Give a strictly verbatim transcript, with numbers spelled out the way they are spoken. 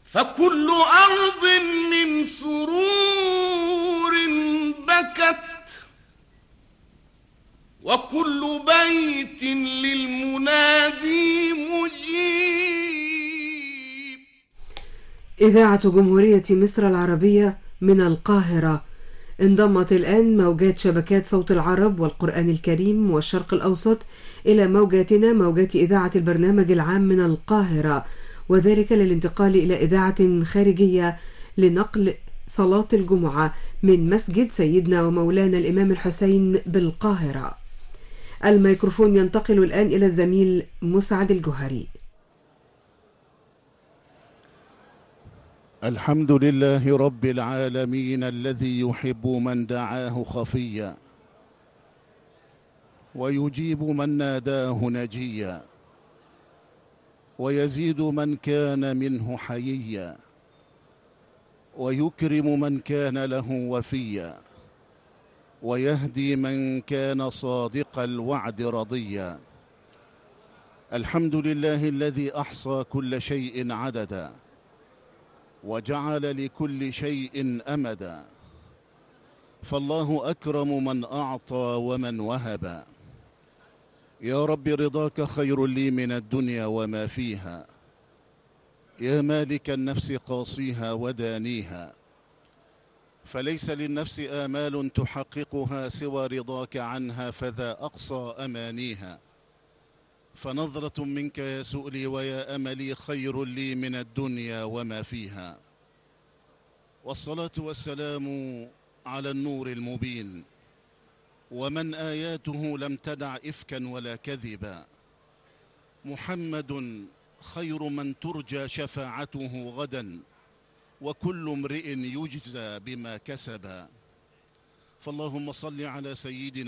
فكل أرض من سرور بكت، وكل بيت للمنادي مجيب. إذاعة جمهورية مصر العربية من القاهرة. انضمت الآن موجات شبكات صوت العرب والقرآن الكريم والشرق الأوسط إلى موجاتنا، موجات إذاعة البرنامج العام من القاهرة، وذلك للانتقال إلى إذاعة خارجية لنقل صلاة الجمعة من مسجد سيدنا ومولانا الإمام الحسين بالقاهرة. الميكروفون ينتقل الآن إلى الزميل مسعد الجوهري. الحمد لله رب العالمين الذي يحب من دعاه خفيا ويجيب من ناداه نجيا ويزيد من كان منه حييا ويكرم من كان له وفيا ويهدي من كان صادق الوعد رضيا. الحمد لله الذي أحصى كل شيء عددا وجعل لكل شيء أمدا، فالله أكرم من أعطى ومن وهب. يا رب رضاك خير لي من الدنيا وما فيها، يا مالك النفس قاصيها ودانيها، فليس للنفس آمال تحققها سوى رضاك عنها، فذا أقصى أمانيها. فنظرة منك يا سؤلي ويا أملي خير لي من الدنيا وما فيها. والصلاة والسلام على النور المبين ومن آياته لم تدع إفكا ولا كذبا، محمد خير من ترجى شفاعته غدا وكل امرئ يجزى بما كسب. فاللهم صل على سيدنا